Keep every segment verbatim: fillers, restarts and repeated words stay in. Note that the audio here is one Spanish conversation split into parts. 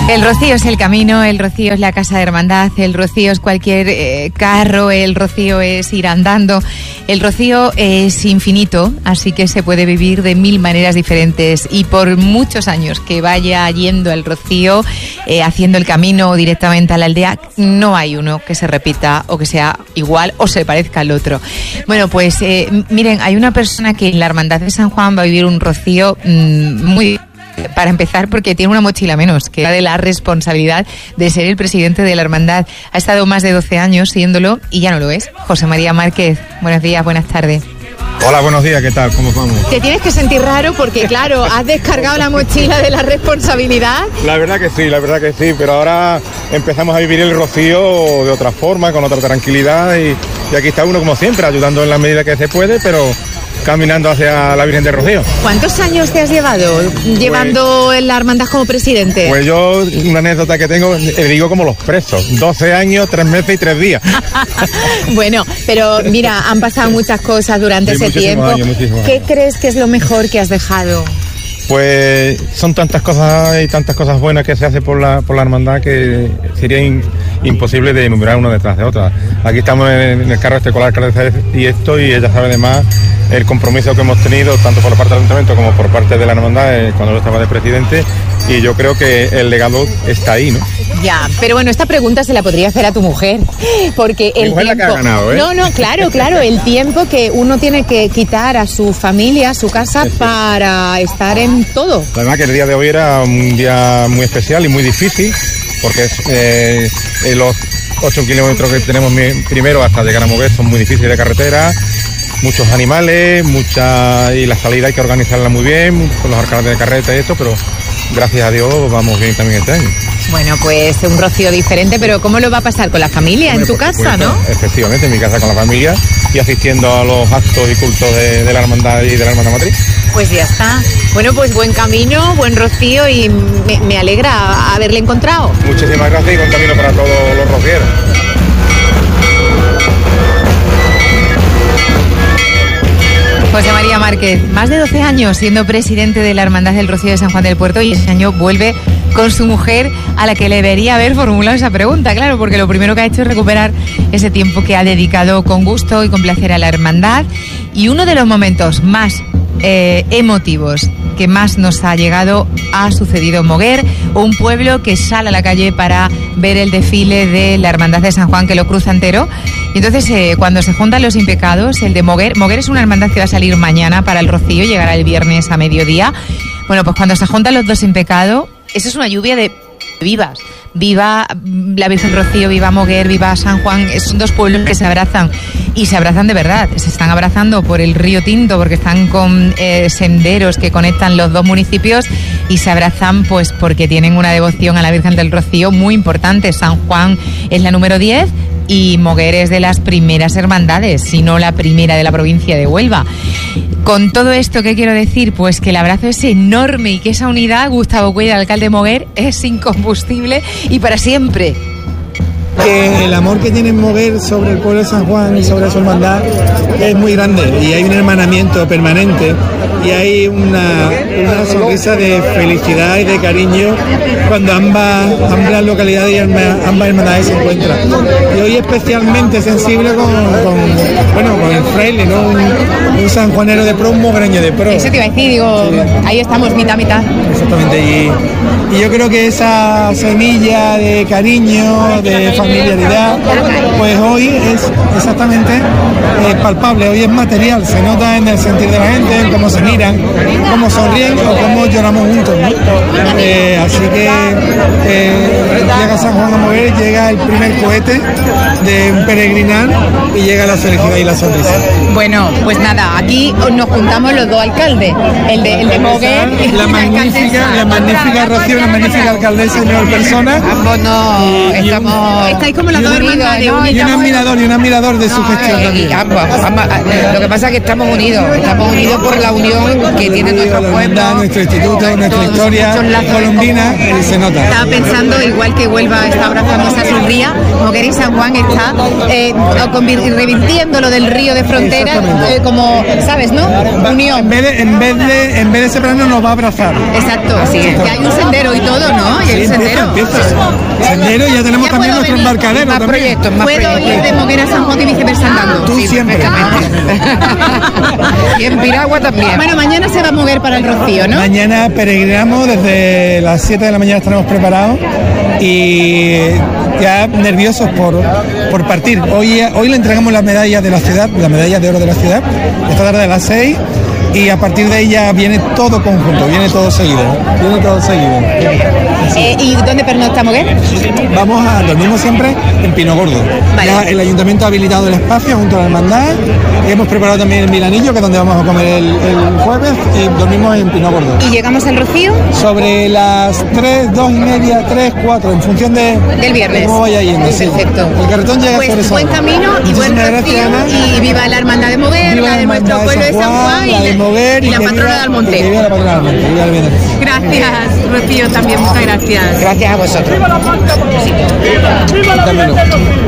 El rocío es el camino, el rocío es la casa de hermandad, el rocío es cualquier eh, carro, el rocío es ir andando, el rocío es infinito, así que se puede vivir de mil maneras diferentes y por muchos años que vaya yendo el rocío, eh, haciendo el camino directamente a la aldea, no hay uno que se repita o que sea igual o se parezca al otro. Bueno, pues eh, miren, hay una persona que en la Hermandad de San Juan va a vivir un rocío mmm, muy... Para empezar, porque tiene una mochila menos, que es la de la responsabilidad de ser el presidente de la hermandad. Ha estado más de doce años siéndolo y ya no lo es. José María Márquez, buenos días, buenas tardes. Hola, buenos días, ¿qué tal? ¿Cómo vamos? Te tienes que sentir raro porque, claro, has descargado la mochila de la responsabilidad. La verdad que sí, la verdad que sí, pero ahora empezamos a vivir el rocío de otra forma, con otra tranquilidad y, y aquí está uno como siempre, ayudando en la medida que se puede, pero caminando hacia la Virgen del Rocío. ¿Cuántos años te has llevado llevando pues, la hermandad como presidente? Pues yo, una anécdota que tengo, eh, digo como los presos, doce años, tres meses y tres días. Bueno, pero mira, han pasado muchas cosas durante sí, ese tiempo. Años, ¿Qué años. crees que es lo mejor que has dejado? Pues son tantas cosas y tantas cosas buenas que se hace por la por la hermandad que sería in, imposible de enumerar una detrás de otra. Aquí estamos en, en el carro este con la alcaldesa y esto, y ella sabe además el compromiso que hemos tenido tanto por parte del ayuntamiento como por parte de la hermandad eh, cuando yo estaba de presidente, y yo creo que el legado está ahí, ¿no? Ya, pero bueno, esta pregunta se la podría hacer a tu mujer, porque el mujer tiempo... la que ha ganado, ¿eh? No, no, claro, claro, el tiempo que uno tiene que quitar a su familia, a su casa, sí, sí, para estar en todo. Además que el día de hoy era un día muy especial y muy difícil, porque eh, eh, los ocho kilómetros que tenemos primero hasta llegar a Moguer son muy difíciles de carretera, muchos animales, mucha y la salida hay que organizarla muy bien, con los alcaldes de carreta y esto, pero gracias a Dios vamos bien también este año. Bueno, pues un rocío diferente, pero ¿cómo lo va a pasar? ¿Con la familia? Hombre, en tu casa, supuesto, ¿no? Efectivamente, en mi casa con la familia y asistiendo a los actos y cultos de, de la hermandad y de la hermandad matriz. Pues ya está. Bueno, pues buen camino, buen rocío y me, me alegra haberle encontrado. Muchísimas gracias y buen camino para todos los rocieros. José María Márquez, más de doce años siendo presidente de la Hermandad del Rocío de San Juan del Puerto, y este año vuelve con su mujer, a la que le debería haber formulado esa pregunta, claro, porque lo primero que ha hecho es recuperar ese tiempo que ha dedicado con gusto y con placer a la hermandad. Y uno de los momentos más eh, emotivos que más nos ha llegado ha sucedido en Moguer, un pueblo que sale a la calle para ver el desfile de la Hermandad de San Juan, que lo cruza entero. Y entonces eh, cuando se juntan los impecados, el de Moguer, Moguer es una hermandad que va a salir mañana para el Rocío, llegará el viernes a mediodía. Bueno, pues cuando se juntan los dos impecados, eso es una lluvia de vivas. Viva la Virgen Rocío, viva Moguer, viva San Juan. Son dos pueblos que se abrazan y se abrazan de verdad. Se están abrazando por el río Tinto porque están con eh, senderos que conectan los dos municipios, y se abrazan pues porque tienen una devoción a la Virgen del Rocío muy importante. San Juan es la número diez y Moguer es de las primeras hermandades, si no la primera de la provincia de Huelva. Con todo esto, ¿qué quiero decir? Pues que el abrazo es enorme y que esa unidad, Gustavo Cuella, el alcalde de Moguer, es incombustible y para siempre. Que el amor que tiene Moguer sobre el pueblo de San Juan y sobre su hermandad es muy grande, y hay un hermanamiento permanente y hay una, una sonrisa de felicidad y de cariño cuando ambas, ambas localidades y ambas hermandades se encuentran. Y hoy especialmente sensible con, con, bueno, con el fraile, ¿no? un, un sanjuanero de pro, un mogreño de pro. Eso te iba a decir, digo, sí, ahí estamos mitad mitad. Exactamente, y, y yo creo que esa semilla de cariño, de familiaridad, pues hoy es exactamente eh, palpable, hoy es material, se nota en el sentir de la gente, en cómo se miran, cómo sonríen o cómo lloramos juntos, ¿no? Eh, así que eh, llega San Juan a Moguer, llega el primer cohete de un peregrinar y llega la felicidad y la sonrisa. Bueno, pues nada, aquí nos juntamos los dos alcaldes, el de, el de Moguer y la, la magnífica, la magnífica Rocío, la magnífica alcaldesa y nueva persona. Ambos no y, estamos... Y estáis como las dos hermandades, ¿no? Y un admirador, y un admirador de su no, gestión eh, también. Ambos, ambos, lo que pasa es que estamos unidos, estamos unidos por la unión que tiene nuestro pueblo, nuestro instituto, nuestra historia colombina, y se nota. Estaba pensando, igual que Huelva está abrazándose a sus rías, Moguer y San Juan está eh, revirtiendo lo del río de frontera, eh, como, ¿sabes, no? Unión. En vez de, en vez de, en vez de separarnos, nos va a abrazar. Exacto, así es. Que hay un sendero y todo, todo, ¿no? Y el Sí, sendero. empieza, empieza. Sendero y ya tenemos Ya también puedo nuestro venir. embarcadero Más también. proyectos, más Puedo proyectos. ir de Moguer a San Juan y viceversa andando. Tú Sí, siempre. Y en Piragua también. Bueno, mañana se va a mover para el Rocío, ¿no? Mañana peregrinamos, desde las siete de la mañana estaremos preparados y ya nerviosos por, por partir. Hoy, hoy le entregamos la medalla de la ciudad, la medalla de oro de la ciudad, esta tarde a las seis, y a partir de ahí ya viene todo conjunto, viene todo seguido, viene todo seguido. Eh, ¿Y dónde pernocta Moguer? Vamos a, dormimos siempre en Pino Gordo. Vale. Ya el ayuntamiento ha habilitado el espacio junto a la hermandad. Hemos preparado también el Milanillo, que es donde vamos a comer el, el jueves, y dormimos en Pino Gordo. ¿Y llegamos al Rocío? Sobre las tres, dos y media, tres, cuatro, en función de, Del viernes. de cómo vaya yendo. Sí. Perfecto. El carretón llega Pues sobre esa buen hora. camino y buen Muchísimas Rocío. gracias, Ana. Y viva la hermandad de Moguer, Viva la de hermandad nuestro pueblo de San Juan, la y, de la- Moguer, y la que patrona viva- de Almonte. que viva la patrona de Almonte, que viva el Bienestar. Gracias, Rocío, también, muchas gracias. Gracias a vosotros. Dámelo.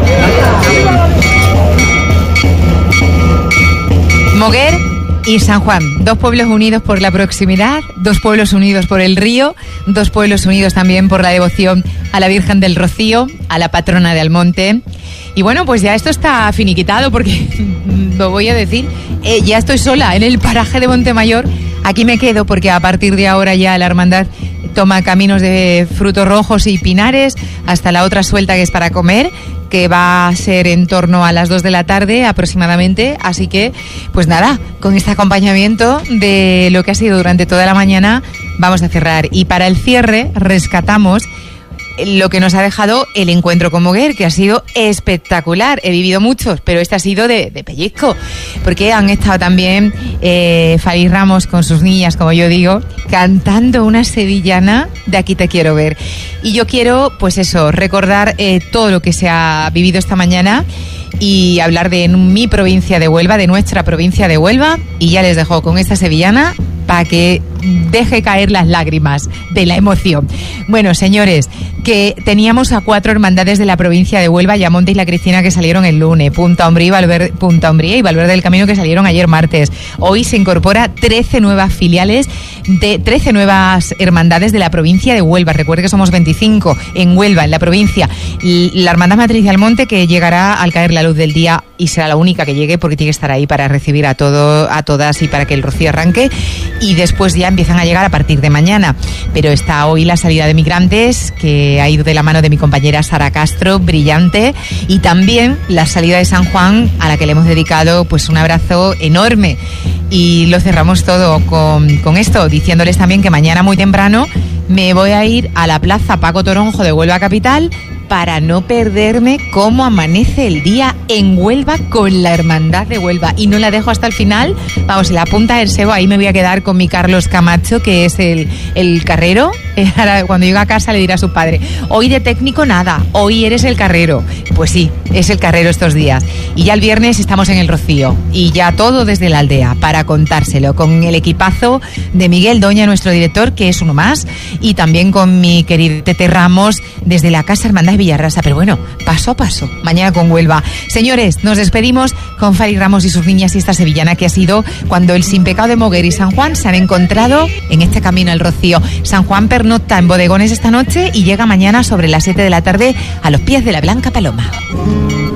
Moguer y San Juan, dos pueblos unidos por la proximidad, dos pueblos unidos por el río, dos pueblos unidos también por la devoción a la Virgen del Rocío, a la patrona de Almonte. Y bueno, pues ya esto está finiquitado porque, lo voy a decir, eh, ya estoy sola en el paraje de Montemayor. Aquí me quedo porque a partir de ahora ya la hermandad toma caminos de frutos rojos y pinares hasta la otra suelta que es para comer, que va a ser en torno a las dos de la tarde aproximadamente. Así que, pues nada, con este acompañamiento de lo que ha sido durante toda la mañana, vamos a cerrar. Y para el cierre rescatamos lo que nos ha dejado el encuentro con Moguer, que ha sido espectacular. He vivido muchos, pero este ha sido de, de pellizco, porque han estado también eh, Fali Ramos con sus niñas, como yo digo, cantando una sevillana de Aquí te quiero ver. Y yo quiero, pues eso, recordar eh, todo lo que se ha vivido esta mañana y hablar de mi provincia de Huelva, de nuestra provincia de Huelva, y ya les dejo con esta sevillana para que deje caer las lágrimas de la emoción. Bueno, señores, que teníamos a cuatro hermandades de la provincia de Huelva, Yamonte y la Cristina, que salieron el lunes, Punta Umbría y Valverde, Punta Umbría y Valverde del Camino, que salieron ayer martes. Hoy se incorpora trece nuevas filiales de trece nuevas hermandades de la provincia de Huelva. Recuerde que somos veinticinco en Huelva, en la provincia. La hermandad matriz de Almonte, que llegará al caer la luz del día y será la única que llegue, porque tiene que estar ahí para recibir a todo, a todas y para que el rocío arranque. Y después ya empiezan a llegar a partir de mañana. Pero está hoy la salida de migrantes, que ha ido de la mano de mi compañera Sara Castro, brillante, y también la salida de San Juan, a la que le hemos dedicado pues un abrazo enorme. Y lo cerramos todo con, con esto, diciéndoles también que mañana muy temprano me voy a ir a la Plaza Paco Toronjo de Huelva Capital para no perderme cómo amanece el día en Huelva con la Hermandad de Huelva. Y no la dejo hasta el final. Vamos, en la punta del sebo, ahí me voy a quedar con mi Carlos Camacho, que es el, el carrero. Ahora, cuando llegue a casa le dirá a su padre: hoy de técnico nada, hoy eres el carrero. Pues sí, es el carrero estos días. Y ya el viernes estamos en el Rocío. Y ya todo desde la aldea, para contárselo, con el equipazo de Miguel Doña, nuestro director, que es uno más, y también con mi querido Tete Ramos desde la Casa Hermandad de Villarrasa. Pero bueno, paso a paso, mañana con Huelva. Señores, nos despedimos con Fali Ramos y sus niñas y esta sevillana, que ha sido cuando el Sin Pecado de Moguer y San Juan se han encontrado en este camino al Rocío. San Juan pernocta en Bodegones esta noche y llega mañana sobre las siete de la tarde a los pies de la Blanca Paloma.